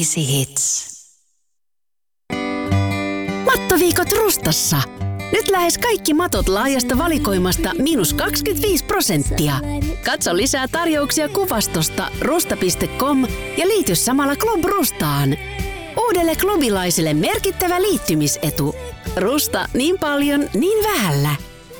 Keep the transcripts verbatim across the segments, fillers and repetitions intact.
Easy Hits. Mattoviikot Rustassa. Nyt lähes kaikki matot laajasta valikoimasta miinus kaksikymmentäviisi prosenttia. Katso lisää tarjouksia kuvastosta rusta piste com ja liity samalla Club Rustaan. Uudelle klubilaiselle merkittävä liittymisetu. Rusta niin paljon, niin vähällä.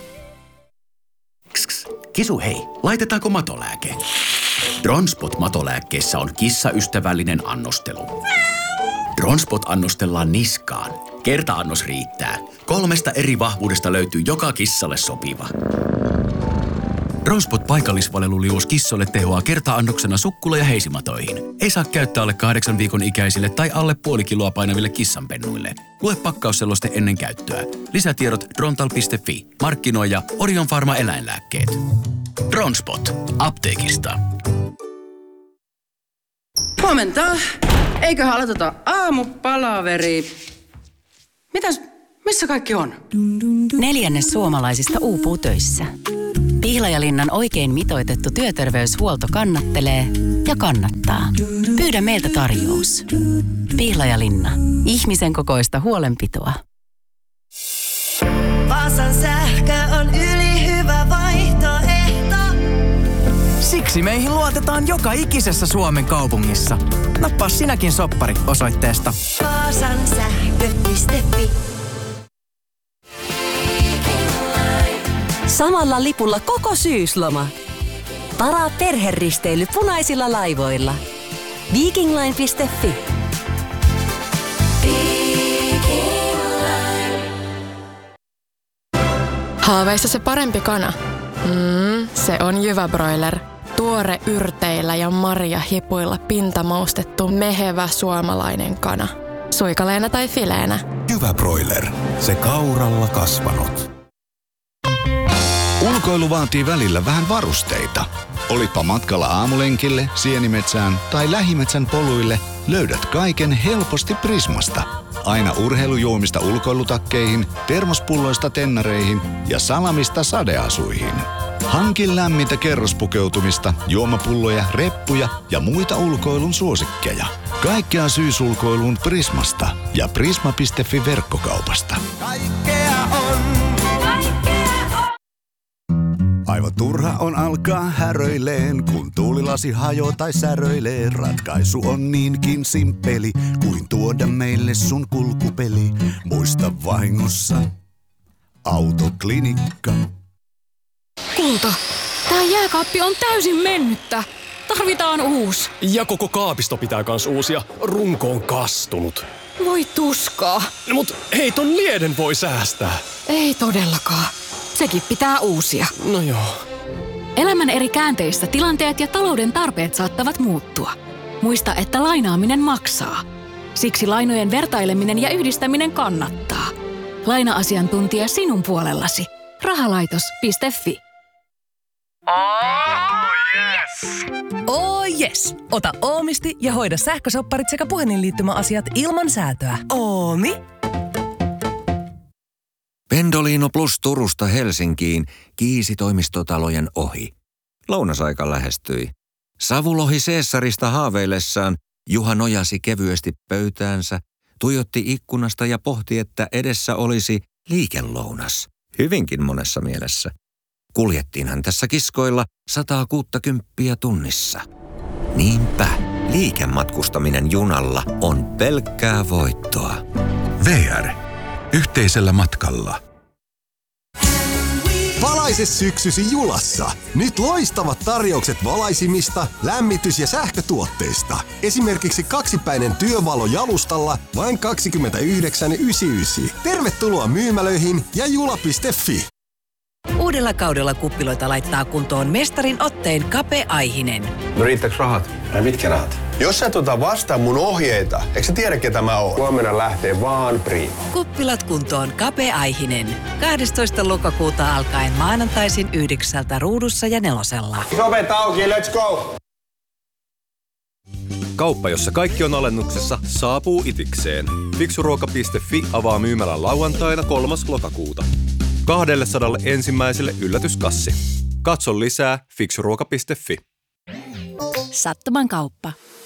Kss, Kisu hei, laitetaanko matolääke? Dronspot-matolääkkeessä on kissaystävällinen annostelu. Dronspot annostellaan niskaan. Kerta-annos riittää. Kolmesta eri vahvuudesta löytyy joka kissalle sopiva. Dronspot paikallisvaleluliuos kissoille tehoaa kerta-annoksena sukkula- ja heisimatoihin. Ei saa käyttää alle kahdeksan viikon ikäisille tai alle puoli kiloa painaville kissanpennuille. Lue pakkausseloste ennen käyttöä. Lisätiedot drontal piste fi. Markkinoija Orion Pharma eläinlääkkeet. Dronspot. Apteekista. Huomenta. Eiköhän aloiteta aamupalaveri. Mitäs, missä kaikki on? Neljännes suomalaisista uupuu töissä. Pihlajalinnan oikein mitoitettu työterveyshuolto kannattelee ja kannattaa. Pyydä meiltä tarjous. Pihlajalinna. Ihmisen kokoista huolenpitoa. Vaasan sähkö on ylihyvä vaihtoehto. Siksi meihin luotetaan joka ikisessä Suomen kaupungissa. Nappaa sinäkin soppari osoitteesta vaasan sähkö piste fi. Samalla lipulla koko syysloma. Varaa perheristeily punaisilla laivoilla. Vikingline piste fi. Haaveissa se parempi kana. Mm, se on Jyväbroiler. Tuore yrteillä ja marjahipuilla pintamaustettu mehevä suomalainen kana. Suikaleena tai fileenä. Jyväbroiler. Se kauralla kasvanut. Ulkoilu vaatii välillä vähän varusteita. Olitpa matkalla aamulenkille, sienimetsään tai lähimetsän poluille, löydät kaiken helposti Prismasta. Aina urheilujuomista ulkoilutakkeihin, termospulloista tennareihin ja salamista sadeasuihin. Hankin lämmintä kerrospukeutumista, juomapulloja, reppuja ja muita ulkoilun suosikkeja. Kaikkea syysulkoiluun Prismasta ja prisma piste fi verkkokaupasta. Kaikkea on. Aivan turha on alkaa häröileen, kun tuulilasi hajoo tai säröilee. Ratkaisu on niinkin simppeli, kuin tuoda meille sun kulkupeli. Muista vahingossa Autoklinikka. Kulta, tää jääkaappi on täysin mennyttä. Tarvitaan uusi. Ja koko kaapisto pitää kans uusia. Runko on kastunut. Voi tuskaa. No, mut hei, ton lieden voi säästää. Ei todellakaan. Sekin pitää uusia. No joo. Elämän eri käänteissä tilanteet ja talouden tarpeet saattavat muuttua. Muista, että lainaaminen maksaa. Siksi lainojen vertaileminen ja yhdistäminen kannattaa. Laina-asiantuntija sinun puolellasi. Rahalaitos piste fi. Oh yes! Oh yes! Ota Oomisti ja hoida sähkösopparit sekä puhelinliittymäasiat ilman säätöä. Oomi? Pendolino Plus Turusta Helsinkiin kiisi toimistotalojen ohi. Lounasaika lähestyi. Savulohi Seessarista haaveillessaan Juha nojasi kevyesti pöytäänsä, tuijotti ikkunasta ja pohti, että edessä olisi liikelounas. Hyvinkin monessa mielessä. Kuljettiinhan tässä kiskoilla sataa kuuttakymppiä tunnissa. Niinpä, liikematkustaminen junalla on pelkkää voittoa. V R. Yhteisellä matkalla. Valaise syksysi Julassa. Nyt loistavat tarjoukset valaisimista, lämmitys- ja sähkötuotteista. Esimerkiksi kaksipäinen työvalo jalustalla vain kaksikymmentäyhdeksän yhdeksänkymmentäyhdeksän. Tervetuloa myymälöihin ja jula piste fi. Uudella kaudella kuppiloita laittaa kuntoon mestarin otteen Kape Aihinen. No riittääks rahat? Ai mitkä rahat? Jos sä et ota vastaan mun ohjeita, eikö sä tiedä ketä mä oon? Huomenna lähtee vaan Prima. Kuppilat kuntoon Kape Aihinen. kahdestoista lokakuuta alkaen maanantaisin yhdeksältä Ruudussa ja Nelosella. Sovet auki, let's go! Kauppa, jossa kaikki on alennuksessa, saapuu itikseen. Fiksuruoka piste fi avaa myymälän lauantaina kolmas lokakuuta. kaksisataa ensimmäiselle yllätyskassi. Katso lisää fiksuruoka piste fi. Sattuman kauppa.